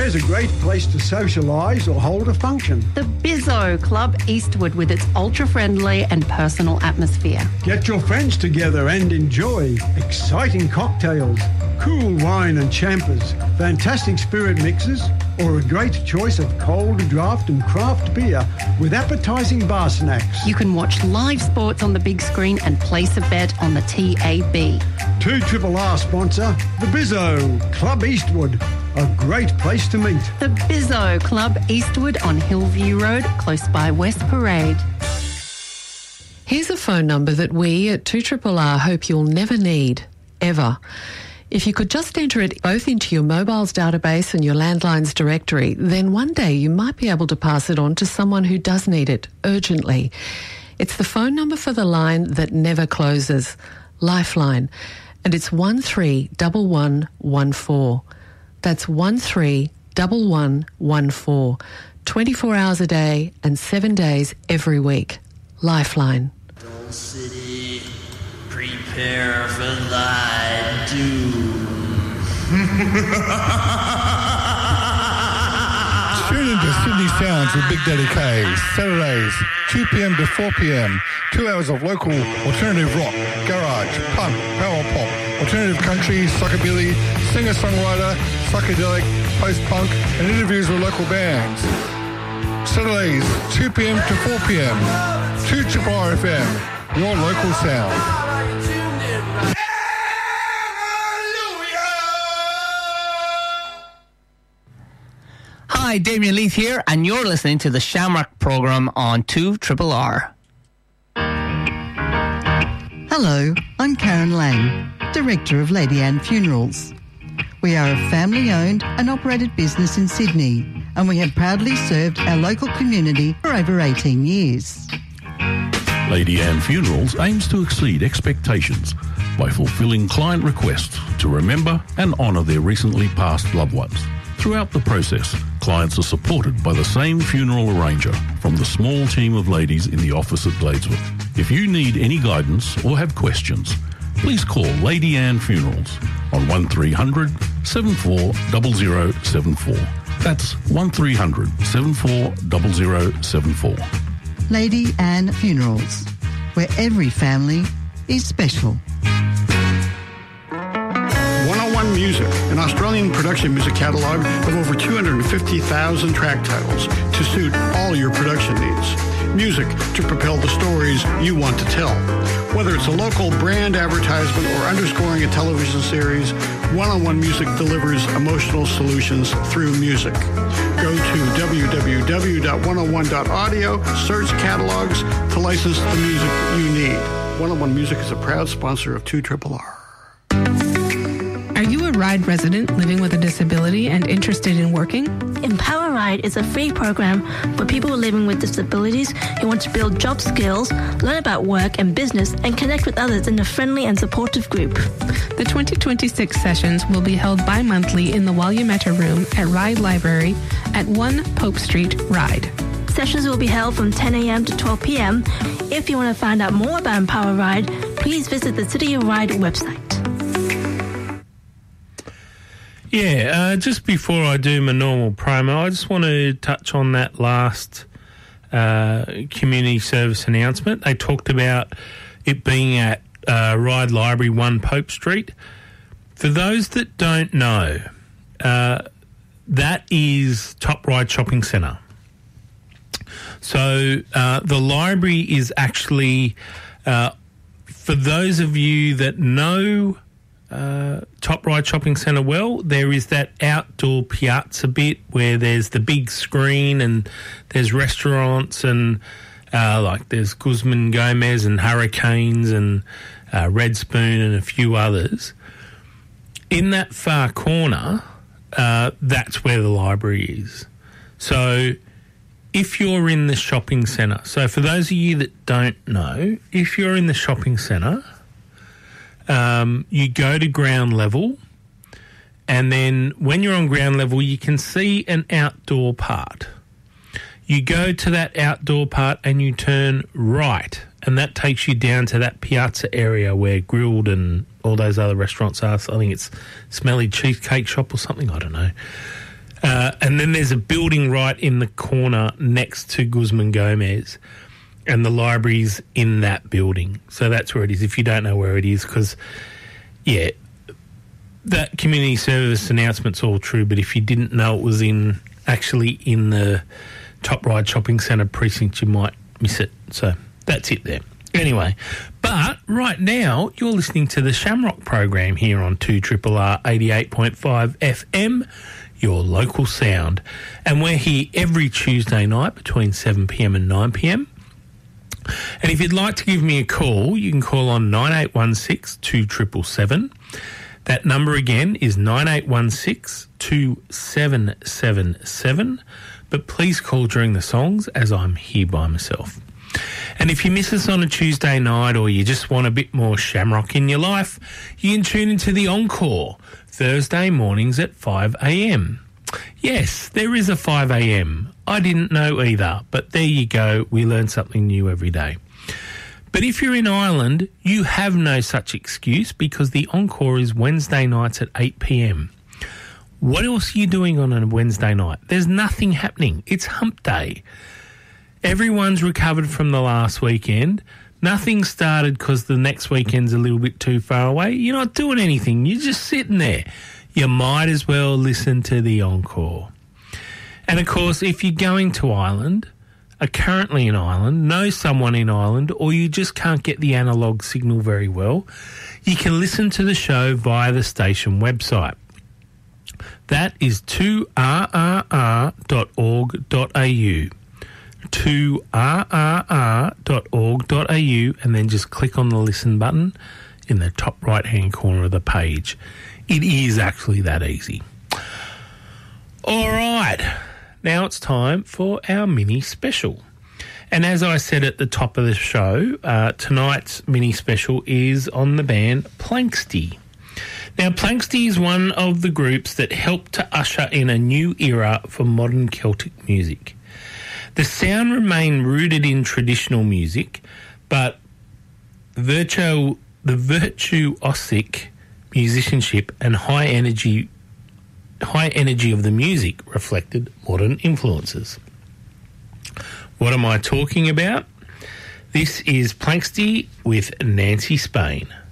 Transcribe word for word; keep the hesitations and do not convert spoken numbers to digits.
Where's a great place to socialise or hold a function? The Bizzo Club Eastwood with its ultra-friendly and personal atmosphere. Get your friends together and enjoy exciting cocktails, cool wine and champers, fantastic spirit mixes, or a great choice of cold draft and craft beer with appetising bar snacks. You can watch live sports on the big screen and place a bet on the T A B. two R R sponsor, the Bizzo Club Eastwood. A great place to meet. The Bizzo Club Eastwood on Hillview Road, close by West Parade. Here's a phone number that we at two R R R hope you'll never need, ever. If you could just enter it both into your mobile's database and your landline's directory, then one day you might be able to pass it on to someone who does need it urgently. It's the phone number for the line that never closes, Lifeline, and it's one three one one one four. That's one three one one one four. twenty-four hours a day and seven days every week. Lifeline. Gold City, prepare for thy doom. Tune into Sydney Sounds with Big Daddy K, Saturdays, two p.m. to four p.m. Two hours of local alternative rock, garage, punk, power pop, alternative country, psychobilly, singer-songwriter, psychedelic, post-punk, and interviews with local bands. Saturdays, two p.m. to four p.m. two R R R F M, your local sound. Hi, Damien Leith here, and you're listening to the Shamrock program on two R R R. Hello, I'm Karen Lang, Director of Lady Anne Funerals. We are a family-owned and operated business in Sydney, and we have proudly served our local community for over eighteen years. Lady Anne Funerals aims to exceed expectations by fulfilling client requests to remember and honour their recently passed loved ones. Throughout the process, clients are supported by the same funeral arranger from the small team of ladies in the office at Gladeswood. If you need any guidance or have questions, please call Lady Anne Funerals on one three hundred seven four zero zero seven four. That's one three hundred seven four zero zero seven four. Lady Anne Funerals, where every family is special. one oh one Music, an Australian production music catalogue of over two hundred fifty thousand track titles to suit all your production needs. Music to propel the stories you want to tell. Whether it's a local brand advertisement or underscoring a television series, one oh one Music delivers emotional solutions through music. Go to w w w dot one oh one dot audio, search catalogs to license the music you need. one oh one Music is a proud sponsor of two R R R. Are you a RIDE resident living with a disability and interested in working? Empower RIDE is a free program for people living with disabilities who want to build job skills, learn about work and business, and connect with others in a friendly and supportive group. The twenty twenty-six sessions will be held bi-monthly in the Walyametta Room at RIDE Library at one Pope Street, RIDE. Sessions will be held from ten a.m. to twelve p.m. If you want to find out more about Empower RIDE, please visit the City of RIDE website. Yeah, uh, just before I do my normal promo, I just want to touch on that last uh, community service announcement. They talked about it being at uh, RIDE Library, one Pope Street. For those that don't know, uh, that is Top Ryde Shopping Centre. So uh, the library is actually, uh, for those of you that know Uh, Top Ryde Shopping Centre well, there is that outdoor piazza bit where there's the big screen and there's restaurants and uh, like there's Guzman Gomez and Hurricanes and uh, Red Spoon and a few others. In that far corner, uh, that's where the library is. So if you're in the shopping centre, so for those of you that don't know, if you're in the shopping centre, Um, you go to ground level, and then when you're on ground level, you can see an outdoor part. You go to that outdoor part and you turn right, and that takes you down to that piazza area where Grilled and all those other restaurants are. So I think it's Smelly Cheesecake Shop or something, I don't know. Uh, and then there's a building right in the corner next to Guzman Gomez, and the library's in that building. So that's where it is, if you don't know where it is, because, yeah, that community service announcement's all true, but if you didn't know it was in actually in the Top Ride Shopping Centre precinct, you might miss it. So that's it there. Anyway, but right now you're listening to the Shamrock program here on two R R R eighty-eight point five F M, your local sound. And we're here every Tuesday night between seven p m and nine p m. And if you'd like to give me a call, you can call on nine eight one six, two seven seven seven. That number again is nine eight one six, two seven seven seven. But please call during the songs, as I'm here by myself. And if you miss us on a Tuesday night, or you just want a bit more Shamrock in your life, you can tune into the Encore Thursday mornings at five a m. Yes, there is a five a m. I didn't know either, but there you go. We learn something new every day. But if you're in Ireland, you have no such excuse, because the Encore is Wednesday nights at eight p m. What else are you doing on a Wednesday night? There's nothing happening. It's hump day. Everyone's recovered from the last weekend. Nothing started because the next weekend's a little bit too far away. You're not doing anything. You're just sitting there. You might as well listen to the Encore. And, of course, if you're going to Ireland, are currently in Ireland, know someone in Ireland, or you just can't get the analogue signal very well, you can listen to the show via the station website. That is two R R R dot org dot A U. two R R R dot org dot A U, and then just click on the listen button in the top right-hand corner of the page. It is actually that easy. All right, now it's time for our mini special. And as I said at the top of the show, uh, tonight's mini special is on the band Planxty. Now, Planxty is one of the groups that helped to usher in a new era for modern Celtic music. The sound remained rooted in traditional music, but virtu- the virtuosic musicianship and high energy, high energy of the music reflected modern influences. What am I talking about? This is Planxty with Nancy Spain.